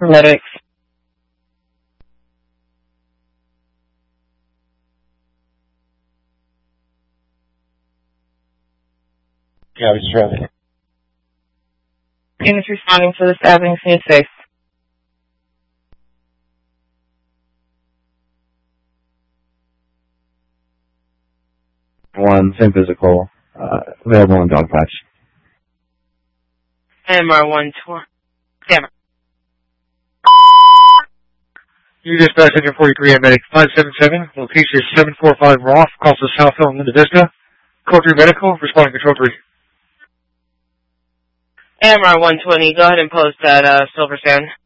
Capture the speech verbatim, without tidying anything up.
Medics. Yeah, I was just driving. Units responding to the stabbing scene six. One, same physical, uh, available in dog patch. M R one twenty. Damn it. You dispatch engine forty-three at medic five seven seven, location is seven four five Roth, calls to South Hill, Linda Vista. Code three medical, responding control three. M R one twenty, go ahead and post that, uh, Silver Sand.